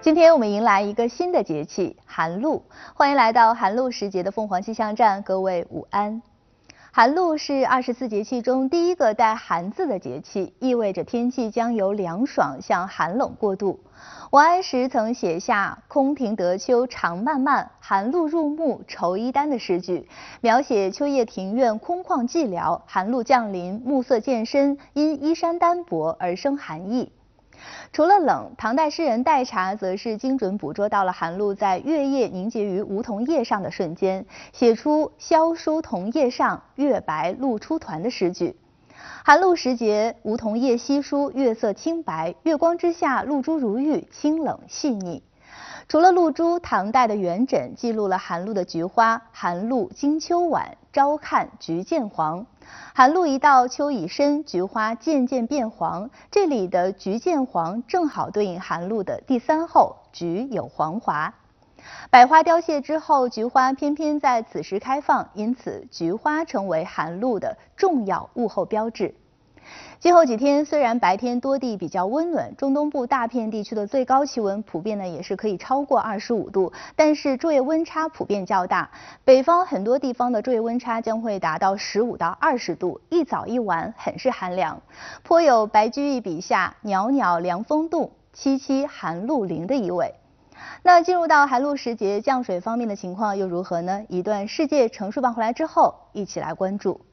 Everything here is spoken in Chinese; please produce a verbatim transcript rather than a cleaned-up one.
今天我们迎来一个新的节气寒露，欢迎来到寒露时节的凤凰气象站，各位午安。寒露是二十四节气中第一个带寒字的节气，意味着天气将由凉爽向寒冷过渡。王安石曾写下“空庭得秋长漫漫，寒露入暮愁衣单”的诗句，描写秋夜庭院空旷寂寥，寒露降临，暮色渐深，因衣衫单薄而生寒意。除了冷，唐代诗人代茶则是精准捕捉到了寒露在月夜凝结于梧桐叶上的瞬间，写出“萧疏桐叶上，月白露出团”的诗句。寒露时节，梧桐叶稀疏，月色清白，月光之下，露珠如玉，清冷细腻。除了露珠，唐代的元稹记录了寒露的菊花：寒露金秋晚，朝看菊渐黄。寒露一到，秋已深，菊花渐渐变黄。这里的菊渐黄正好对应寒露的第三候，菊有黄华。百花凋谢之后，菊花偏偏在此时开放，因此菊花成为寒露的重要物候标志。今后几天虽然白天多地比较温暖，中东部大片地区的最高气温普遍呢也是可以超过二十五度，但是昼夜温差普遍较大。北方很多地方的昼夜温差将会达到十五到二十度，一早一晚很是寒凉，颇有白居易笔下袅袅凉风动，凄凄寒露临的意味。那进入到寒露时节，降水方面的情况又如何呢？一段世界乘数棒回来之后，一起来关注。